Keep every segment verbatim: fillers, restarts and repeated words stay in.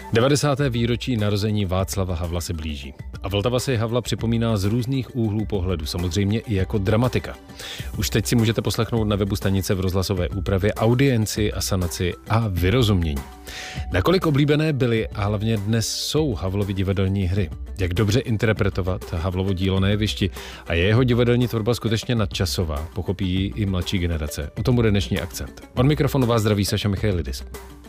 devadesáté výročí narození Václava Havla se blíží. A Vltava si Havla připomíná z různých úhlů pohledu, samozřejmě i jako dramatika. Už teď si můžete poslechnout na webu stanice v rozhlasové úpravě audienci, asanaci a vyrozumění. Nakolik oblíbené byly a hlavně dnes jsou Havlovy divadelní hry? Jak dobře interpretovat Havlovo dílo na jevišti a je jeho divadelní tvorba skutečně nadčasová? Pochopí ji i mladší generace. O tom bude dnešní akcent. Od mikrofonu vás zdraví Saša Michailidis.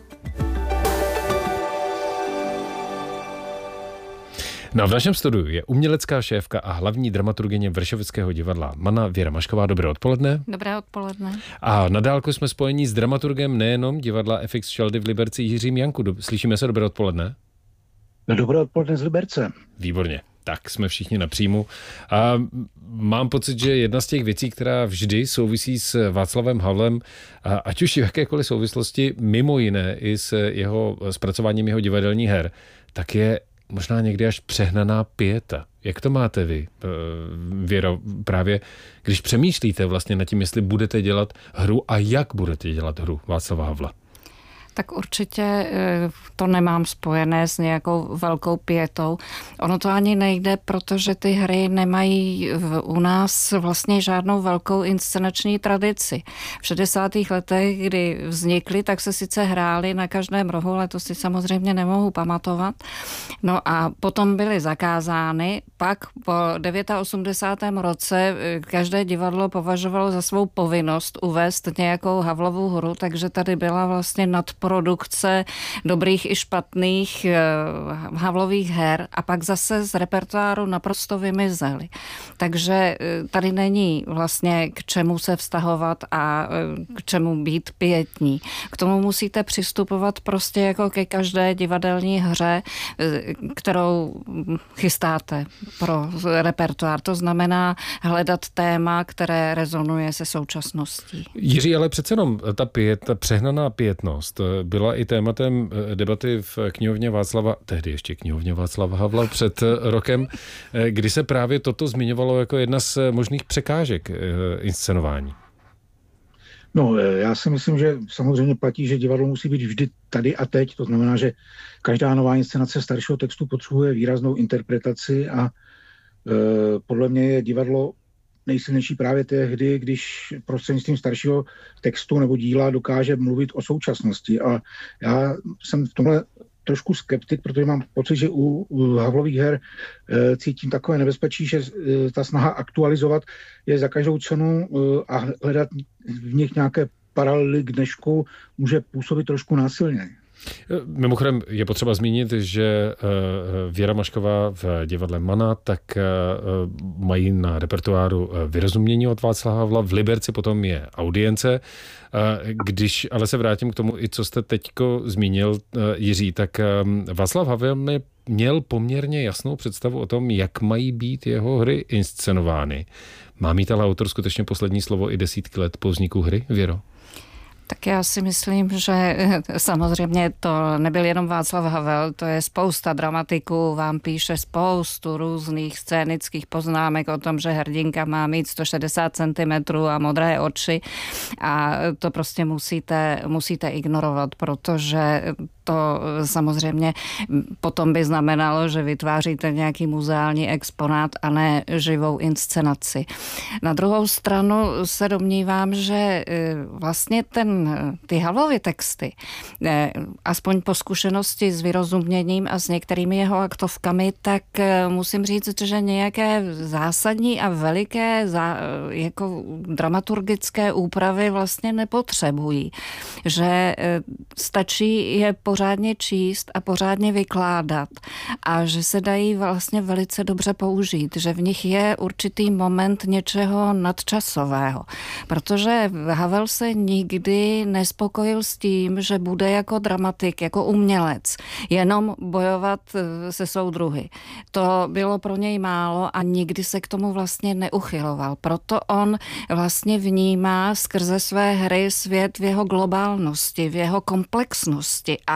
No a v našem studiu je umělecká šéfka a hlavní dramaturgyně Vršovického divadla Mana Věra Mašková. Dobré odpoledne. Dobré odpoledne. A na dálku jsme spojení s dramaturgem nejenom divadla F X Šaldy v Liberci Jiřím Janku. Slyšíme se, dobré odpoledne? Dobré odpoledne z Liberce. Výborně. Tak jsme všichni na příjmu. A mám pocit, že jedna z těch věcí, která vždy souvisí s Václavem Havlem, ať už v jakékoliv souvislosti, mimo jiné i s jeho zpracováním jeho divadelních her, tak je možná někdy až přehnaná pieta. Jak to máte vy, Věro, právě když přemýšlíte vlastně nad tím, jestli budete dělat hru a jak budete dělat hru Václava Havla? Tak určitě to nemám spojené s nějakou velkou pietou. Ono to ani nejde, protože ty hry nemají u nás vlastně žádnou velkou inscenační tradici. V šedesátých letech, kdy vznikly, tak se sice hrály na každém rohu, ale to si samozřejmě nemohu pamatovat. No a potom byly zakázány. Pak po osmdesátém devátém roce každé divadlo považovalo za svou povinnost uvést nějakou Havlovu hru, takže tady byla vlastně nad produkce dobrých i špatných Havlových her a pak zase z repertoáru naprosto vymizely. Takže tady není vlastně k čemu se vztahovat a k čemu být pietní. K tomu musíte přistupovat prostě jako ke každé divadelní hře, kterou chystáte pro repertoár. To znamená hledat téma, které rezonuje se současností. Jiří, ale přece jenom ta, pět, ta přehnaná pietnost byla i tématem debaty v knihovně Václava, tehdy ještě knihovně Václava Havla před rokem, kdy se právě toto zmiňovalo jako jedna z možných překážek inscenování. No, já si myslím, že samozřejmě platí, že divadlo musí být vždy tady a teď. To znamená, že každá nová inscenace staršího textu potřebuje výraznou interpretaci a e, podle mě je divadlo nejsilnější právě tehdy, když prostřednictvím staršího textu nebo díla dokáže mluvit o současnosti. A já jsem v tomhle trošku skeptik, protože mám pocit, že u, u Havlových her e, cítím takové nebezpečí, že e, ta snaha aktualizovat je za každou cenu e, a hledat v nich nějaké paralely k dnešku může působit trošku násilně. Mimochodem je potřeba zmínit, že Věra Mašková v divadle Mana tak mají na repertoáru vyrozumění od Václava Havla, v Liberci potom je audience. Když ale se vrátím k tomu, i co jste teďko zmínil, Jiří, tak Václav Havel měl poměrně jasnou představu o tom, jak mají být jeho hry inscenovány. Má mít ale autor skutečně poslední slovo i desítky let po vzniku hry, Věro? Tak já si myslím, že samozřejmě to nebyl jenom Václav Havel, to je spousta dramatiků, vám píše spoustu různých scénických poznámek o tom, že hrdinka má mít sto šedesát centimetrů a modré oči a to prostě musíte, musíte ignorovat, protože to samozřejmě potom by znamenalo, že vytváříte nějaký muzeální exponát a ne živou inscenaci. Na druhou stranu se domnívám, že vlastně ten, ty Havlovy texty, aspoň po zkušenosti s vyrozuměním a s některými jeho aktovkami, tak musím říct, že nějaké zásadní a veliké jako dramaturgické úpravy vlastně nepotřebují. Že stačí je pořádně číst a pořádně vykládat a že se dají vlastně velice dobře použít, že v nich je určitý moment něčeho nadčasového, protože Havel se nikdy nespokojil s tím, že bude jako dramatik, jako umělec, jenom bojovat se soudruhy. To bylo pro něj málo a nikdy se k tomu vlastně neuchyloval. Proto on vlastně vnímá skrze své hry svět v jeho globálnosti, v jeho komplexnosti a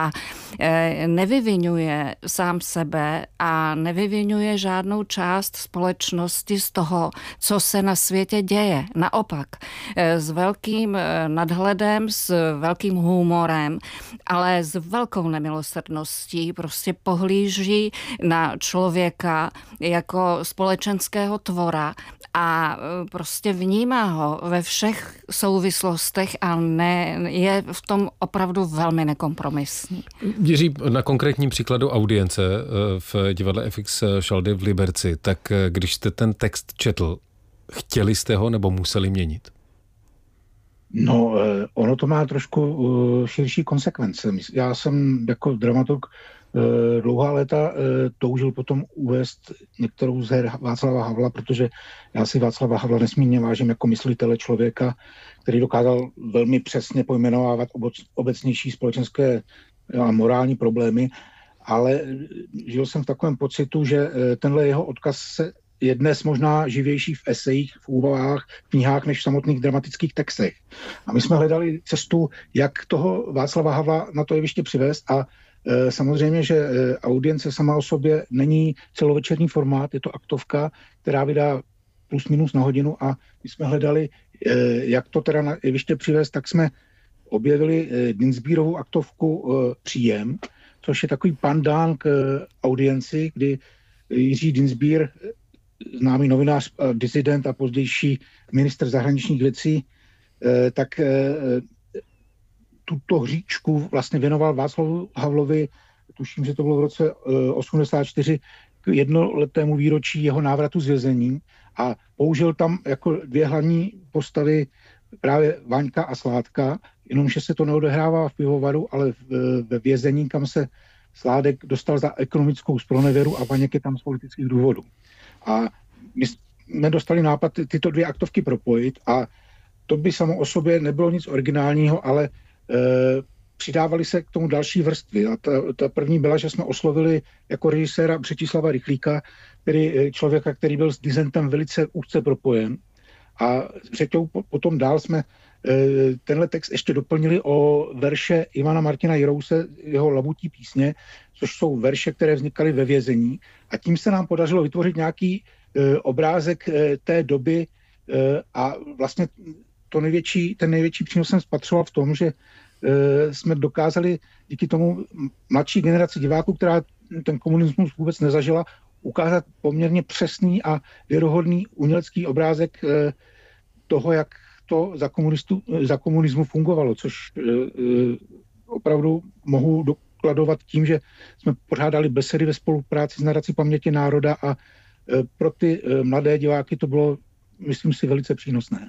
a nevyvinuje sám sebe a nevyvinuje žádnou část společnosti z toho, co se na světě děje. Naopak, s velkým nadhledem, s velkým humorem, ale s velkou nemilosrdností prostě pohlíží na člověka jako společenského tvora a prostě vnímá ho ve všech souvislostech a ne, je v tom opravdu velmi nekompromisní. Jiří, na konkrétním příkladu Audience v divadle F X Šaldy v Liberci, tak když jste ten text četl, chtěli jste ho nebo museli měnit? No, ono to má trošku širší konsekvence. Já jsem jako dramaturg dlouhá léta toužil potom uvést některou z her Václava Havla, protože já si Václava Havla nesmírně vážím jako myslitele člověka, který dokázal velmi přesně pojmenovávat obecnější společenské a morální problémy, ale žil jsem v takovém pocitu, že tenhle jeho odkaz se je dnes možná živější v esejích, v úvahách, v knihách, než v samotných dramatických textech. A my jsme hledali cestu, jak toho Václava Havla na to jeviště přivést a e, samozřejmě, že e, Audience sama o sobě není celovečerní formát, je to aktovka, která vydá plus minus na hodinu a my jsme hledali, e, jak to teda na jeviště přivést, tak jsme objevili e, Dinsbírovu aktovku e, Příjem, což je takový pandán k e, Audienci, kdy Jiří Dinsbír, známý novinář, disident a pozdější ministr zahraničních věcí, tak tuto hříčku vlastně věnoval Václavu Havlovi, tuším, že to bylo v roce osmdesát čtyři, k jednoletému výročí jeho návratu z vězení a použil tam jako dvě hlavní postavy právě Vaňka a Sládka, jenomže se to neodehrává v pivovaru, ale ve vězení, kam se Sládek dostal za ekonomickou zpronevěru a Vaněk je tam z politických důvodů. A my jsme dostali nápad tyto dvě aktovky propojit a to by samo o sobě nebylo nic originálního, ale e, přidávali se k tomu další vrstvy. A ta, ta první byla, že jsme oslovili jako režiséra Břetislava Rychlíka, který člověka, který byl s dizentem velice úzce propojen. A s Břeťou potom dál jsme e, tenhle text ještě doplnili o verše Ivana Martina Jirouse, jeho Labutí písně, což jsou verše, které vznikaly ve vězení. A tím se nám podařilo vytvořit nějaký e, obrázek e, té doby e, a vlastně to největší, ten největší přínos jsem spatřoval v tom, že e, jsme dokázali díky tomu mladší generaci diváků, která ten komunismus vůbec nezažila, ukázat poměrně přesný a věrohodný umělecký obrázek e, toho, jak to za, komunistu, za komunismu fungovalo, což e, opravdu mohu dokladovat tím, že jsme pořádali besedy ve spolupráci s Nadací paměti národa a e, pro ty e, mladé diváky to bylo, myslím si, velice přínosné.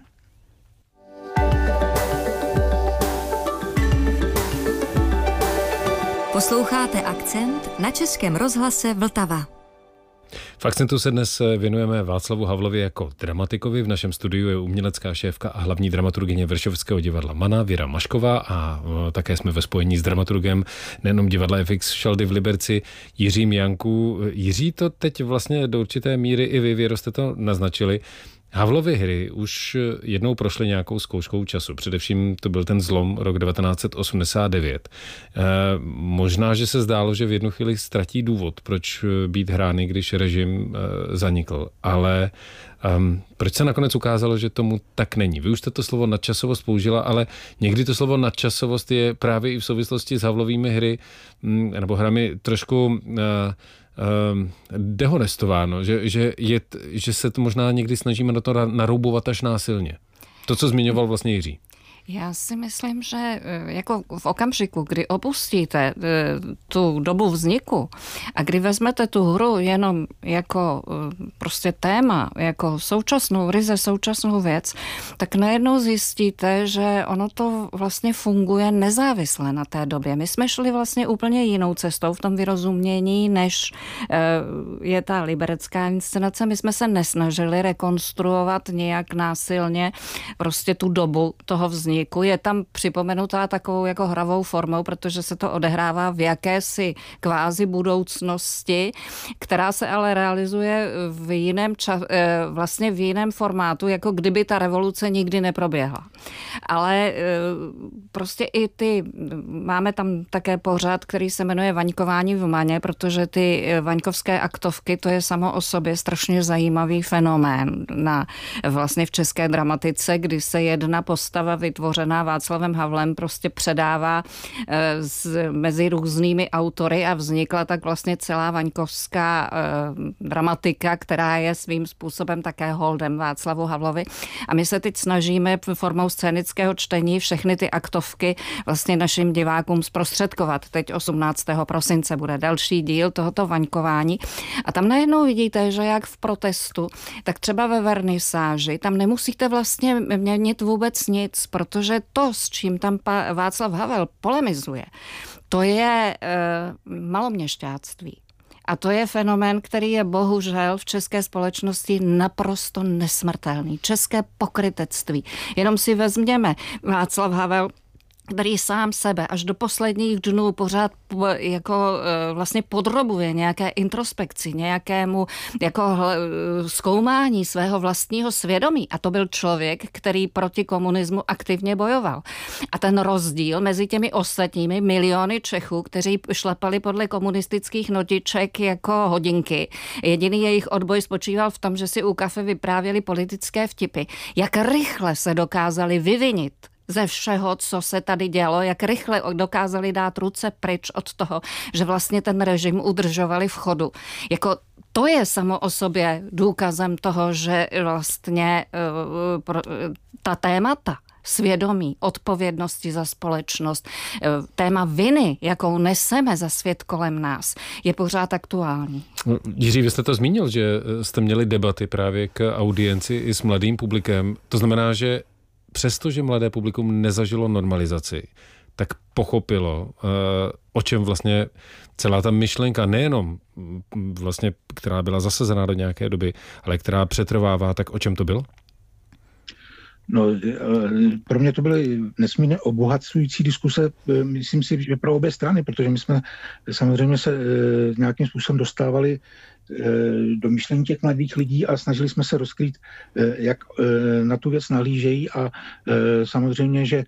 Posloucháte Akcent na Českém rozhlase Vltava. V Akcentu se dnes věnujeme Václavu Havlovi jako dramatikovi. V našem studiu je umělecká šéfka a hlavní dramaturgyně Vršovského divadla Mana Věra Mašková a také jsme ve spojení s dramaturgem nejenom divadla F X Šaldy v Liberci Jiřím Janku. Jiří, to teď vlastně do určité míry i vy, Věro, jste to naznačili. Havlovy hry už jednou prošly nějakou zkouškou času. Především to byl ten zlom rok devatenáct set osmdesát devět. E, možná, že se zdálo, že v jednu chvíli ztratí důvod, proč být hrány, když režim e, zanikl. Ale um, proč se nakonec ukázalo, že tomu tak není? Vy už jste to slovo nadčasovost použila, ale někdy to slovo nadčasovost je právě i v souvislosti s Havlovými hry m, nebo hrami trošku e, Um, dehonestováno, že, že, je, že se to možná někdy snažíme na to naroubovat až násilně. To, co zmiňoval vlastně Jiří. Já si myslím, že jako v okamžiku, kdy opustíte tu dobu vzniku a kdy vezmete tu hru jenom jako prostě téma, jako současnou, ryze současnou věc, tak najednou zjistíte, že ono to vlastně funguje nezávisle na té době. My jsme šli vlastně úplně jinou cestou v tom vyrozumění, než je ta liberecká inscenace. My jsme se nesnažili rekonstruovat nějak násilně prostě tu dobu toho vzniku, vzniku. Je tam připomenutá takovou jako hravou formou, protože se to odehrává v jakési kvázi budoucnosti, která se ale realizuje v jiném čas, vlastně v jiném formátu, jako kdyby ta revoluce nikdy neproběhla. Ale prostě i ty, máme tam také pořad, který se jmenuje Vaňkování v Maně, protože ty vaňkovské aktovky, to je samo o sobě strašně zajímavý fenomén na, vlastně v české dramatice, kdy se jedna postava vytvořená Václavem Havlem prostě předává z, mezi různými autory a vznikla tak vlastně celá vaňkovská eh, dramatika, která je svým způsobem také holdem Václavu Havlovi. A my se teď snažíme formou scénického čtení všechny ty aktovky vlastně našim divákům zprostředkovat. Teď osmnáctého prosince bude další díl tohoto vaňkování. A tam najednou vidíte, že jak v protestu, tak třeba ve vernisáži, tam nemusíte vlastně měnit vůbec nic, protože to, s čím tam Václav Havel polemizuje, to je e, maloměšťáctví. A to je fenomén, který je bohužel v české společnosti naprosto nesmrtelný. České pokrytectví. Jenom si vezměme Václav Havel, který sám sebe až do posledních dnů pořád jako vlastně podrobuje nějaké introspekci, nějakému jako zkoumání svého vlastního svědomí. A to byl člověk, který proti komunismu aktivně bojoval. A ten rozdíl mezi těmi ostatními miliony Čechů, kteří šlapali podle komunistických notiček jako hodinky. Jediný jejich odboj spočíval v tom, že si u kafe vyprávěli politické vtipy. Jak rychle se dokázali vyvinit ze všeho, co se tady dělo, jak rychle dokázali dát ruce pryč od toho, že vlastně ten režim udržovali v chodu. Jako to je samo o sobě důkazem toho, že vlastně uh, ta témata svědomí, odpovědnosti za společnost, téma viny, jakou neseme za svět kolem nás, je pořád aktuální. Jiří, vy jste to zmínil, že jste měli debaty právě k audienci i s mladým publikem. To znamená, že přestože mladé publikum nezažilo normalizaci, tak pochopilo, o čem vlastně celá ta myšlenka, nejenom vlastně, která byla zasazená do nějaké doby, ale která přetrvává, tak o čem to bylo? No, pro mě to byly nesmírně obohacující diskuse, myslím si, že pro obě strany, protože my jsme samozřejmě se nějakým způsobem dostávali do myšlení těch mladých lidí a snažili jsme se rozkrýt, jak na tu věc nahlížejí a samozřejmě, že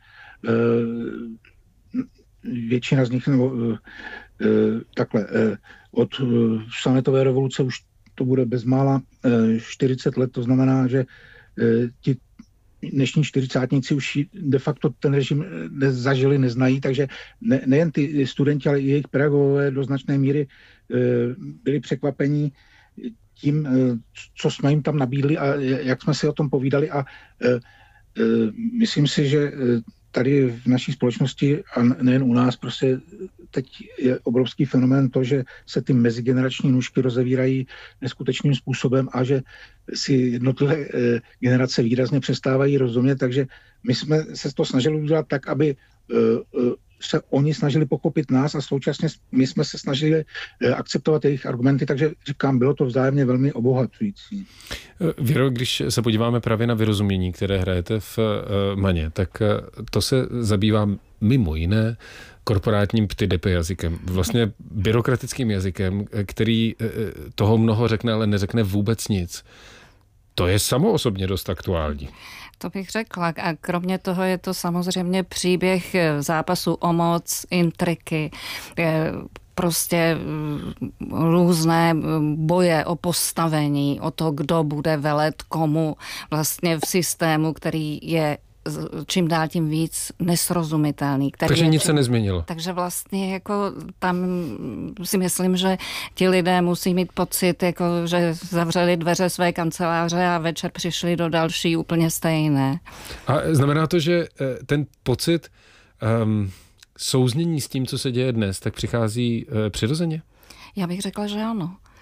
většina z nich, nebo takhle, od sametové revoluce už to bude bezmála čtyřicet let, to znamená, že ti dnešní čtyřicátníci už de facto ten režim nezažili, neznají, takže ne, nejen ty studenti, ale i jejich pedagogové do značné míry byli překvapení tím, co jsme jim tam nabídli a jak jsme si o tom povídali a myslím si, že tady v naší společnosti a nejen u nás prostě teď je obrovský fenomén to, že se ty mezigenerační nůžky rozevírají neskutečným způsobem a že si jednotlivé generace výrazně přestávají rozumět, takže my jsme se to snažili udělat tak, aby se oni snažili pochopit nás a současně my jsme se snažili akceptovat jejich argumenty, takže říkám, bylo to vzájemně velmi obohacující. Věro, když se podíváme právě na vyrozumění, které hrajete v Maně, tak to se zabývá mimo jiné korporátním pty-depe jazykem, vlastně byrokratickým jazykem, který toho mnoho řekne, ale neřekne vůbec nic. To je samo osobně dost aktuální. To bych řekla. A kromě toho je to samozřejmě příběh zápasu o moc, intriky, prostě různé boje o postavení, o to, kdo bude velet komu vlastně v systému, který je čím dál tím víc nesrozumitelný. Takže nic čím, se nezměnilo. Takže vlastně jako tam si myslím, že ti lidé musí mít pocit, jako, že zavřeli dveře své kanceláře a večer přišli do další úplně stejné. A znamená to, že ten pocit um, souznění s tím, co se děje dnes, tak přichází uh, přirozeně? Já bych řekla, že ano.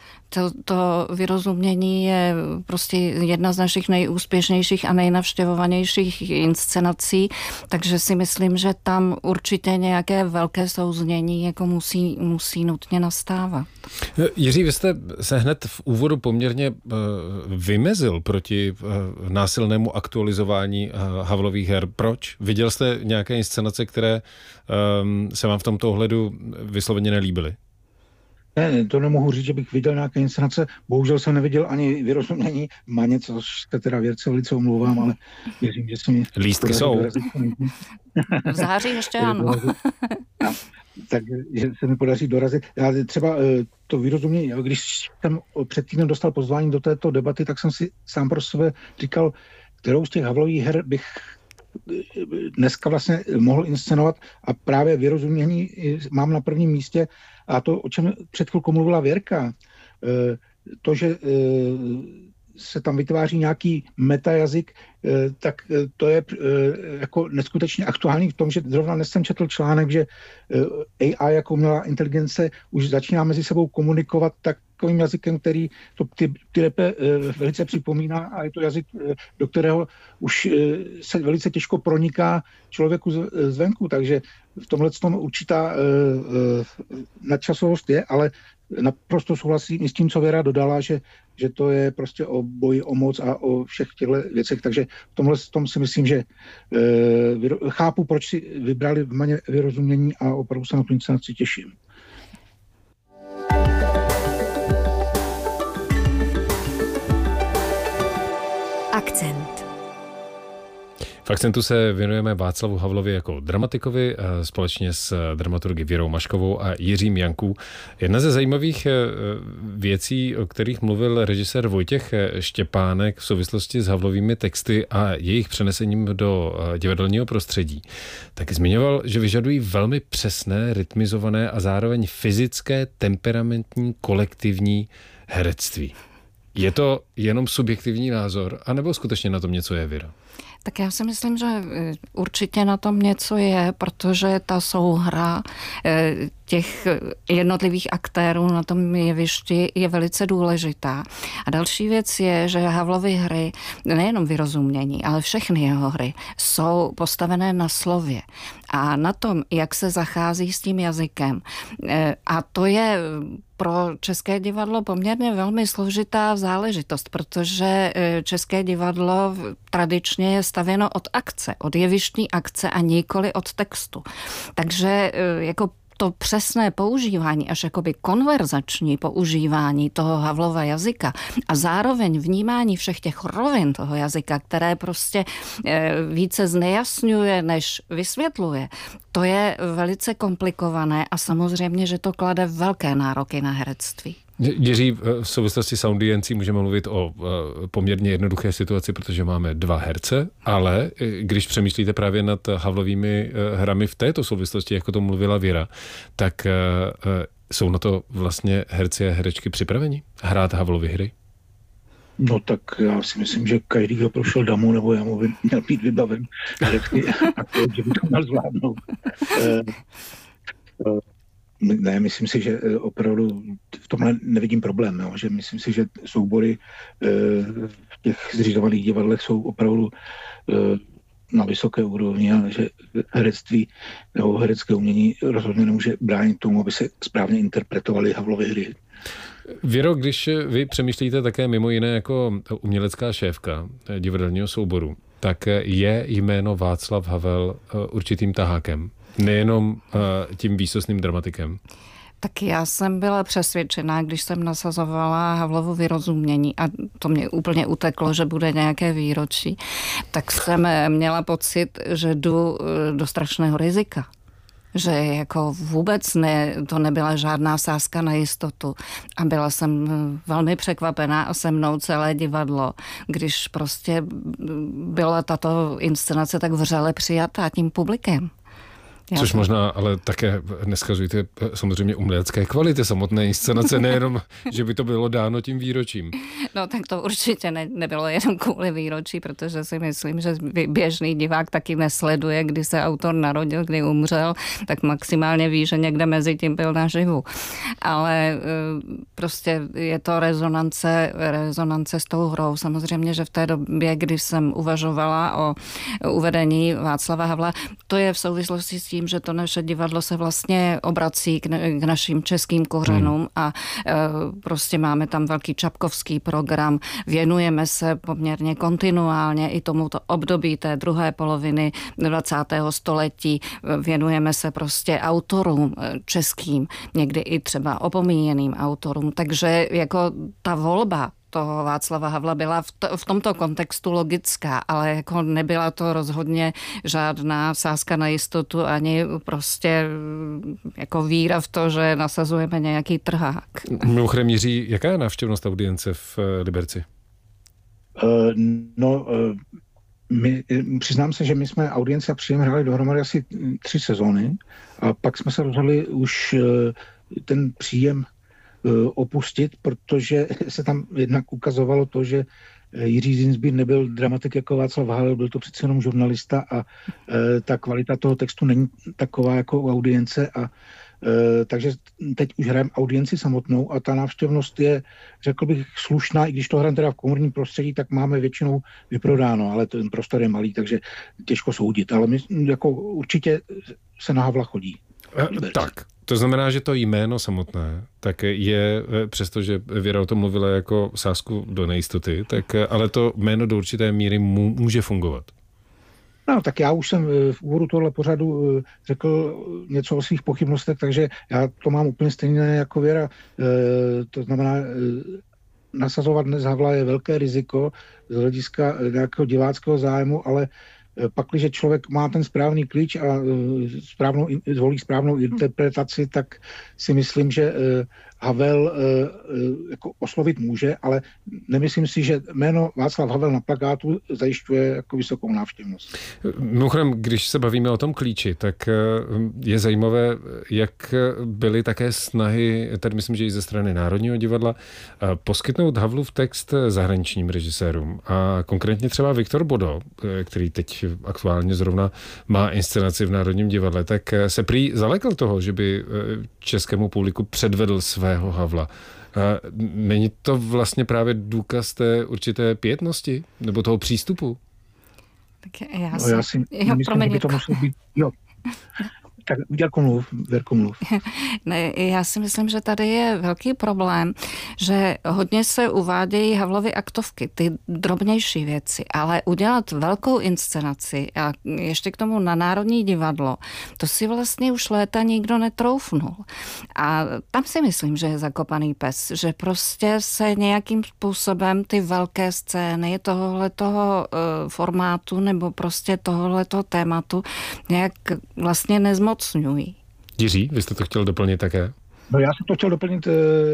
To, to vyrozumění je prostě jedna z našich nejúspěšnějších a nejnavštěvovanějších inscenací, takže si myslím, že tam určitě nějaké velké souznění jako musí, musí nutně nastávat. Jiří, vy jste se hned v úvodu poměrně vymezil proti násilnému aktualizování Havlových her. Proč? Viděl jste nějaké inscenace, které se vám v tomto ohledu vysloveně nelíbily? Ne, to nemohu říct, že bych viděl nějaké inscenace. Bohužel jsem neviděl ani vyrozumění Maně, což se teda Věrce velice omlouvám, ale věřím, že se mi... Lístky jsou. V září ještě ano. Takže se mi podaří dorazit. Já třeba to vyrozumění, když jsem před týdnem dostal pozvání do této debaty, tak jsem si sám pro sebe říkal, kterou z těch Havlových her bych dneska vlastně mohl inscenovat a právě vyrozumění mám na prvním místě a to, o čem před chvilkou mluvila Věrka, to, že se tam vytváří nějaký metajazyk, tak to je jako neskutečně aktuální v tom, že zrovna dnes jsem četl článek, že A I jako umělá inteligence už začíná mezi sebou komunikovat takovým jazykem, který to ty, ty repe velice připomíná a je to jazyk, do kterého už se velice těžko proniká člověku zvenku, takže v tomhle tom určitá nadčasovost je, ale naprosto souhlasím i s tím, co Věra dodala, že, že to je prostě o boji o moc a o všech těchto věcech, takže v tomhle tom si myslím, že e, chápu, proč si vybrali v Maně vyrozumění a opravdu se na tu inscenaci těším. Akcent. V Akcentu se věnujeme Václavu Havlovi jako dramatikovi společně s dramaturgy Věrou Maškovou a Jiřím Janků. Jedna ze zajímavých věcí, o kterých mluvil režisér Vojtěch Štěpánek v souvislosti s Havlovými texty a jejich přenesením do divadelního prostředí, tak zmiňoval, že vyžadují velmi přesné, rytmizované a zároveň fyzické, temperamentní, kolektivní herectví. Je to jenom subjektivní názor, anebo skutečně na tom něco je, Věra? Tak já si myslím, že určitě na tom něco je, protože ta souhra těch jednotlivých aktérů na tom jevišti je velice důležitá. A další věc je, že Havlovy hry, nejenom vyrozumění, ale všechny jeho hry jsou postavené na slově a na tom, jak se zachází s tím jazykem. A to je pro české divadlo poměrně velmi složitá záležitost, protože české divadlo tradičně je stavěno od akce, od jevištní akce a nikoli od textu. Takže jako to přesné používání, až jakoby konverzační používání toho Havlova jazyka a zároveň vnímání všech těch rovin toho jazyka, které prostě více znejasňuje, než vysvětluje, to je velice komplikované a samozřejmě, že to klade velké nároky na herectví. Jiří, v souvislosti s audiencí můžeme mluvit o poměrně jednoduché situaci, protože máme dva herce, ale když přemýšlíte právě nad Havlovými hrami v této souvislosti, jako to mluvila Věra, tak jsou na to vlastně herci a herečky připraveni hrát Havlovy hry? No tak já si myslím, že každý, kdo prošel damu, nebo já mu by měl být vybaven herecky a to, že by to měl zvládnout. Ne, myslím si, že opravdu v tomhle nevidím problém, jo? Že myslím si, že soubory v těch zřizovaných divadlech jsou opravdu na vysoké úrovni a že herectví nebo herecké umění rozhodně nemůže bránit tomu, aby se správně interpretovaly Havlovy hry. Věro, když vy přemýšlíte také mimo jiné jako umělecká šéfka divadelního souboru, tak je jméno Václav Havel určitým tahákem, nejenom tím výsostným dramatikem. Tak já jsem byla přesvědčená, když jsem nasazovala Havlovo vyrozumění a to mě úplně uteklo, že bude nějaké výročí, tak jsem měla pocit, že jdu do strašného rizika. Že jako vůbec ne, to nebyla žádná sázka na jistotu. A byla jsem velmi překvapená a se mnou celé divadlo, když prostě byla tato inscenace tak vřele přijatá tím publikem. Což možná, ale také neskazujte samozřejmě umělecké kvality samotné inscenace, nejenom, že by to bylo dáno tím výročím. No tak to určitě ne, nebylo jenom kvůli výročí, protože si myslím, že běžný divák taky nesleduje, kdy se autor narodil, kdy umřel, tak maximálně ví, že někde mezi tím byl naživu. Ale prostě je to rezonance, rezonance s tou hrou. Samozřejmě, že v té době, kdy jsem uvažovala o uvedení Václava Havla, to je v souvislosti s tím, že to naše divadlo se vlastně obrací k, ne, k našim českým kořenům hmm. a e, prostě máme tam velký čapkovský program, věnujeme se poměrně kontinuálně i tomuto období té druhé poloviny dvacátého století, věnujeme se prostě autorům českým, někdy i třeba opomíjeným autorům, takže jako ta volba toho Václava Havla byla v, to, v tomto kontextu logická, ale jako nebyla to rozhodně žádná sázka na jistotu ani prostě jako víra v to, že nasazujeme nějaký trhák. Mimochodem, Jiří, jaká je návštěvnost audience v Liberci? Uh, no, uh, my, přiznám se, že my jsme audience a příjem hráli dohromady asi tři sezóny a pak jsme se rozhodli už uh, ten příjem opustit, protože se tam jednak ukazovalo to, že Jiří Zinsbír nebyl dramatik jako Václav Havel, byl to přece jenom žurnalista a e, ta kvalita toho textu není taková jako u audience a e, takže teď už hrajeme audienci samotnou a ta návštěvnost je, řekl bych, slušná, i když to hrajeme teda v komorním prostředí, tak máme většinou vyprodáno, ale ten prostor je malý, takže těžko soudit, ale my jako určitě se na Havla chodí. E, tak. To znamená, že to jméno samotné tak je, přestože Věra o tom mluvila jako sázku do nejistoty, tak ale to jméno do určité míry může fungovat. No, tak já už jsem v úvodu tohle pořadu řekl něco o svých pochybnostech, takže já to mám úplně stejné jako Věra. To znamená, nasazovat dnes Havla je velké riziko z hlediska nějakého diváckého zájmu, ale pakliže člověk má ten správný klíč a správnou, zvolí správnou interpretaci, tak si myslím, že Havel jako oslovit může, ale nemyslím si, že jméno Václav Havel na plakátu zajišťuje jako vysokou návštěvnost. Mimochodem, když se bavíme o tom klíči, tak je zajímavé, jak byly také snahy, tady myslím, že i ze strany Národního divadla, poskytnout Havlův text zahraničním režisérům. A konkrétně třeba Viktor Bodo, který teď aktuálně zrovna má inscenaci v Národním divadle, tak se prý zalekl toho, že by českému publiku předvedl svého Havla. Není to vlastně právě důkaz té určité pětnosti nebo toho přístupu? Tak já, no, já si jo, myslím, že by to muselo být... Jo. Tak Věrko mluv, Věrko mluv. Ne, já si myslím, že tady je velký problém, že hodně se uvádějí Havlovy aktovky, ty drobnější věci, ale udělat velkou inscenaci a ještě k tomu na Národní divadlo, to si vlastně už léta nikdo netroufnul. A tam si myslím, že je zakopaný pes, že prostě se nějakým způsobem ty velké scény tohohletoho uh, formátu nebo prostě tohohletoho tématu nějak vlastně nezmoc Cňují. Jiří, vy jste to chtěl doplnit také? No já jsem to chtěl doplnit e,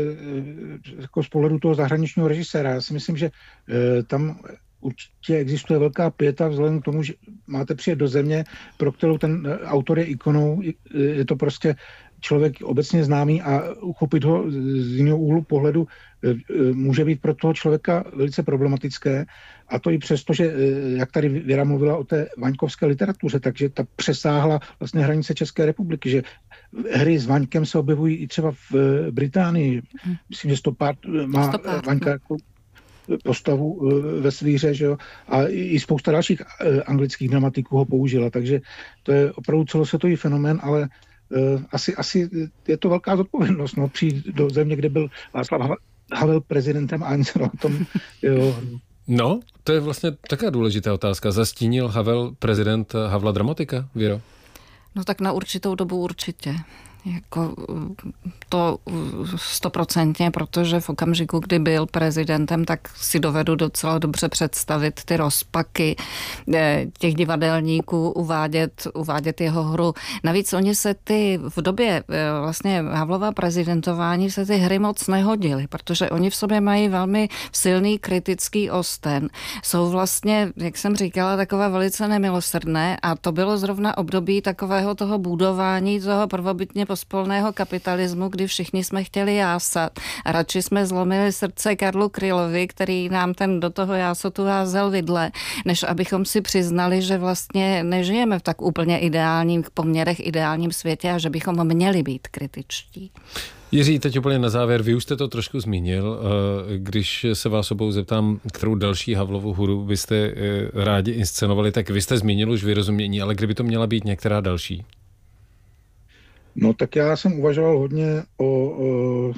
jako z pohledu toho zahraničního režiséra. Já si myslím, že e, tam určitě existuje velká pěta vzhledem k tomu, že máte přijet do země, pro kterou ten autor je ikonou. Je to prostě člověk obecně známý a uchopit ho z jiného úhlu pohledu může být pro toho člověka velice problematické. A to i přesto, že jak tady Věra mluvila o té vaňkovské literatuře, takže ta přesáhla vlastně hranice České republiky, že hry s Vaňkem se objevují i třeba v Británii. Myslím, že Stoppard má Stoppard, Vaňka jako postavu ve svíře, že jo? A i spousta dalších anglických dramatiků ho použila, takže to je opravdu celosvětový fenomén, ale asi, asi je to velká zodpovědnost, no, přijít do země, kde byl Václav Havel prezidentem a ani se o tom, jo. No, to je vlastně taká důležitá otázka. Zastínil Havel prezident Havla dramatika, Věro? No tak na určitou dobu určitě. Jako to stoprocentně, protože v okamžiku, kdy byl prezidentem, tak si dovedu docela dobře představit ty rozpaky těch divadelníků, uvádět, uvádět jeho hru. Navíc oni se ty v době vlastně Havlova prezidentování se ty hry moc nehodily, protože oni v sobě mají velmi silný kritický osten. Jsou vlastně, jak jsem říkala, takové velice nemilosrdné a to bylo zrovna období takového toho budování toho prvobytně pospolného kapitalismu, kdy všichni jsme chtěli jásat. A radši jsme zlomili srdce Karlu Krylovi, který nám ten do toho jásotu házel vidle, než abychom si přiznali, že vlastně nežijeme v tak úplně ideálních poměrech, ideálním světě a že bychom měli být kritičtí. Jiří, teď úplně na závěr, vy už jste to trošku zmínil, když se vás obou zeptám, kterou další Havlovu hru byste rádi inscenovali, tak vy jste zmínil už Vyrozumění, ale kdyby to měla být některá další? No tak já jsem uvažoval hodně o, o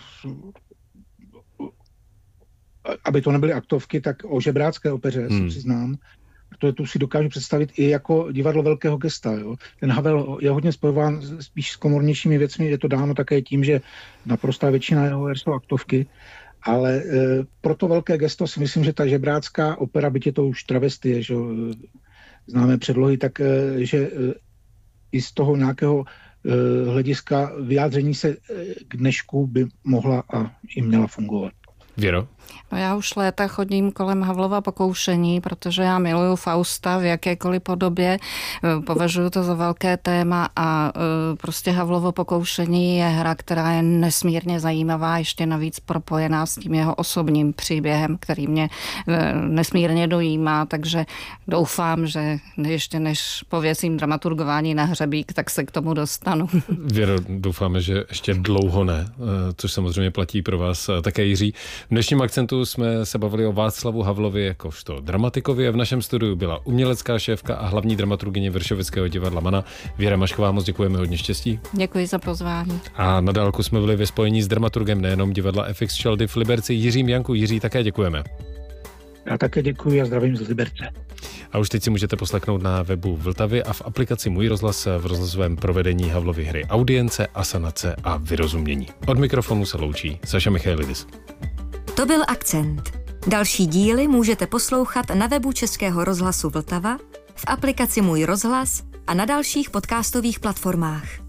aby to nebyly aktovky, tak o žebrácké opeře, hmm. si přiznám. To tu si dokážu představit i jako divadlo velkého gesta. Jo. Ten Havel je hodně spojován spíš s komornějšími věcmi, je to dáno také tím, že naprostá většina jeho her jsou aktovky, ale e, pro to velké gesto si myslím, že ta žebrácká opera, byť je to už travestie, že známe předlohy, tak e, že e, i z toho nějakého e, hlediska vyjádření se e, k dnešku by mohla a i měla fungovat. Věro? No já už léta chodím kolem Havlova pokoušení, protože já miluju Fausta v jakékoliv podobě, považuji to za velké téma a prostě Havlovo pokoušení je hra, která je nesmírně zajímavá, ještě navíc propojená s tím jeho osobním příběhem, který mě nesmírně dojímá, takže doufám, že ještě než pověsím dramaturgování na hřebík, tak se k tomu dostanu. Věro, doufáme, že ještě dlouho ne, což samozřejmě platí pro vás také, Jiří. V dnešním Akcentu jsme se bavili o Václavu Havlovi jakožto dramatikovi a v našem studiu byla umělecká šéfka a hlavní dramaturgyně Vršovického divadla Mana. Věra Mašková, moc děkujeme, hodně štěstí. Děkuji za pozvání. A na dálku jsme byli ve spojení s dramaturgem nejenom divadla F X Čeldy v Liberci Jiřím Janku. Jiří, také děkujeme. Já také děkuji a zdravím z Liberce. A už teď si můžete poslechnout na webu Vltavy a v aplikaci Můj rozhlas v rozhlasovém provedení Havlovy hry Audience, Asanace a Vyrozumění. Od mikrofonu se loučí Saša Michailidis. To byl Akcent. Další díly můžete poslouchat na webu Českého rozhlasu Vltava, v aplikaci Můj rozhlas a na dalších podcastových platformách.